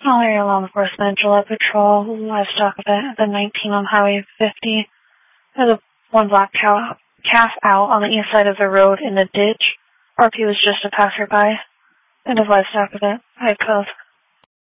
All area law enforcement, Gillette Patrol, livestock event, the 19 on Highway 50. There's one black calf out on the east side of the road in the ditch. RP was just a passerby. End of livestock event. High Cove.